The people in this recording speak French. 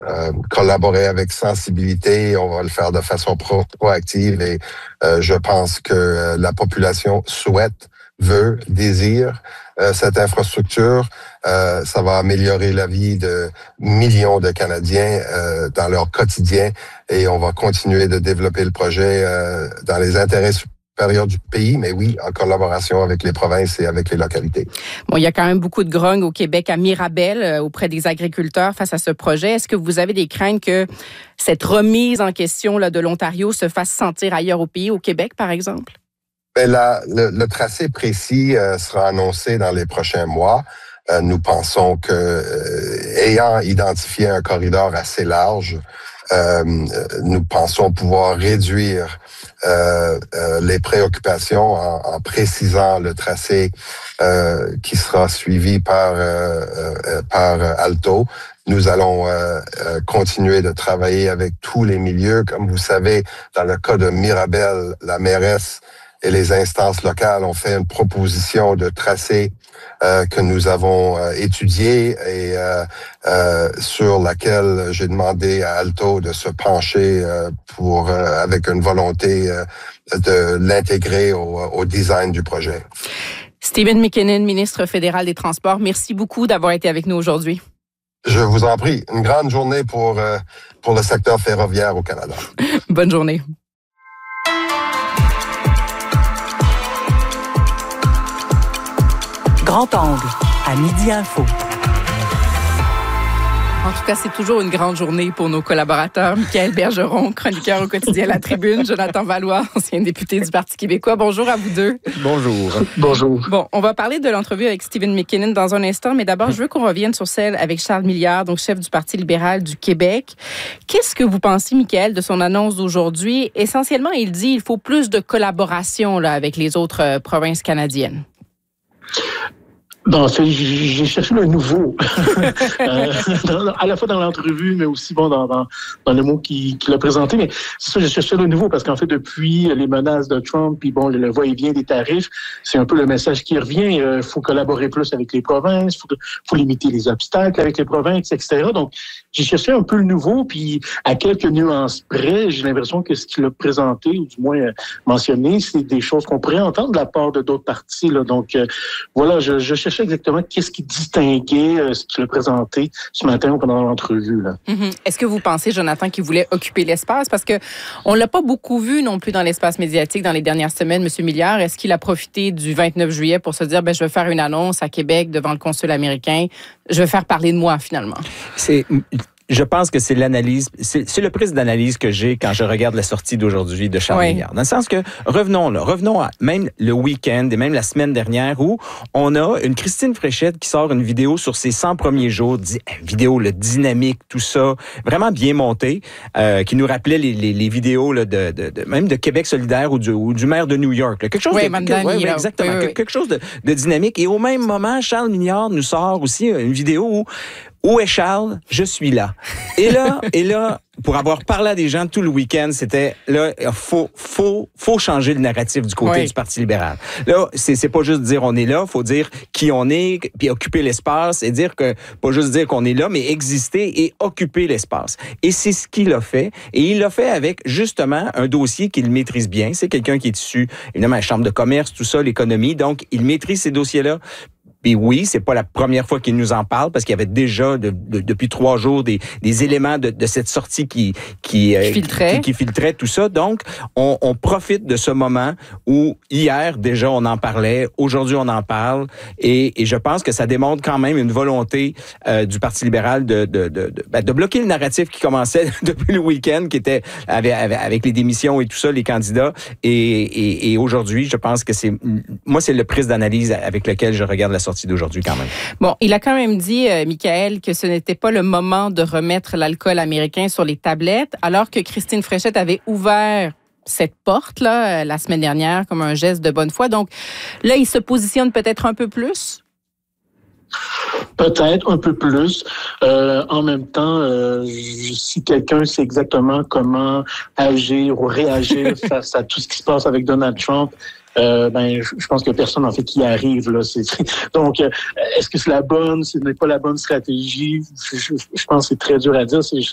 collaborer avec sensibilité. On va le faire de façon proactive et je pense que la population souhaite, veut, désire cette infrastructure. Ça va améliorer la vie de millions de Canadiens dans leur quotidien et on va continuer de développer le projet dans les intérêts supérieurs du pays, mais oui, en collaboration avec les provinces et avec les localités. Bon, il y a quand même beaucoup de grogne au Québec, à Mirabel, auprès des agriculteurs face à ce projet. Est-ce que vous avez des craintes que cette remise en question là, de l'Ontario se fasse sentir ailleurs au pays, au Québec, par exemple? Ben le tracé précis sera annoncé dans les prochains mois. Nous pensons que, ayant identifié un corridor assez large, nous pensons pouvoir réduire les préoccupations en précisant le tracé qui sera suivi par Alto. Nous allons continuer de travailler avec tous les milieux. Comme vous savez, dans le cas de Mirabel, la mairesse et les instances locales ont fait une proposition de tracé que nous avons étudiée et sur laquelle j'ai demandé à Alto de se pencher avec une volonté de l'intégrer au design du projet. Stephen McKinnon, ministre fédéral des Transports, merci beaucoup d'avoir été avec nous aujourd'hui. Je vous en prie. Une grande journée pour le secteur ferroviaire au Canada. Bonne journée. Grand angle, à Midi Info. En tout cas, c'est toujours une grande journée pour nos collaborateurs. Michaël Bergeron, chroniqueur au quotidien La Tribune. Jonathan Valois, ancien député du Parti québécois. Bonjour à vous deux. Bonjour. Bonjour. Bon, on va parler de l'entrevue avec Stephen McKinnon dans un instant, mais d'abord, je veux qu'on revienne sur celle avec Charles Milliard, donc chef du Parti libéral du Québec. Qu'est-ce que vous pensez, Michaël, de son annonce d'aujourd'hui? Essentiellement, il dit qu'il faut plus de collaboration là, avec les autres provinces canadiennes. Bon, j'ai cherché le nouveau, à la fois dans l'entrevue, mais aussi dans le mot qu'il a présenté. Mais c'est ça, j'ai cherché le nouveau parce qu'en fait, depuis les menaces de Trump, puis bon, le va-et-vient des tarifs, c'est un peu le message qui revient. Il faut collaborer plus avec les provinces, faut limiter les obstacles avec les provinces, etc. Donc, j'ai cherché un peu le nouveau, puis à quelques nuances près, j'ai l'impression que ce qu'il a présenté, ou du moins mentionné, c'est des choses qu'on pourrait entendre de la part de d'autres partis. Là. Donc, voilà, je cherchais exactement qu'est-ce qui distinguait ce qu'il a présenté ce matin pendant l'entrevue. Là. Mm-hmm. Est-ce que vous pensez, Jonathan, qu'il voulait occuper l'espace? Parce que on l'a pas beaucoup vu non plus dans l'espace médiatique dans les dernières semaines, M. Milliard. Est-ce qu'il a profité du 29 juillet pour se dire, je vais faire une annonce à Québec devant le consul américain, je vais faire parler de moi, finalement? Je pense que c'est l'analyse, c'est le prisme d'analyse que j'ai quand je regarde la sortie d'aujourd'hui de Charles Milliard. Dans le sens que, revenons à même le week-end et même la semaine dernière où on a une Christine Fréchette qui sort une vidéo sur ses 100 premiers jours, vidéo le dynamique, tout ça, vraiment bien montée, qui nous rappelait les vidéos là, même de Québec solidaire ou du maire de New York. Là. Quelque chose exactement, quelque chose de dynamique. Et au même moment, Charles Milliard nous sort aussi une vidéo où est Charles? Je suis là. Et là, pour avoir parlé à des gens tout le week-end, c'était là, faut changer le narratif du côté du Parti libéral. Là, c'est pas juste dire on est là, faut dire qui on est, puis occuper l'espace et dire que pas juste dire qu'on est là, mais exister et occuper l'espace. Et c'est ce qu'il a fait. Et il l'a fait avec justement un dossier qu'il maîtrise bien. C'est quelqu'un qui est issu, évidemment, la Chambre de commerce, tout ça, l'économie. Donc, il maîtrise ces dossiers-là. Puis oui, c'est pas la première fois qu'il nous en parle parce qu'il y avait déjà depuis 3 jours des éléments de cette sortie qui filtrait tout ça. Donc, on profite de ce moment où hier déjà on en parlait, aujourd'hui on en parle et je pense que ça démontre quand même une volonté du Parti libéral de bloquer le narratif qui commençait depuis le week-end, qui était avec les démissions et tout ça, les candidats. Et aujourd'hui, je pense que c'est le prisme d'analyse avec lequel je regarde la sortie d'aujourd'hui quand même. Bon, il a quand même dit, Michaël, que ce n'était pas le moment de remettre l'alcool américain sur les tablettes, alors que Christine Fréchette avait ouvert cette porte-là la semaine dernière comme un geste de bonne foi. Donc là, il se positionne peut-être un peu plus? Peut-être un peu plus. En même temps, si quelqu'un sait exactement comment agir ou réagir face à tout ce qui se passe avec Donald Trump, je pense que personne en fait qui arrive là. Donc, est-ce que c'est la bonne, ce n'est pas la bonne stratégie? Je pense que c'est très dur à dire.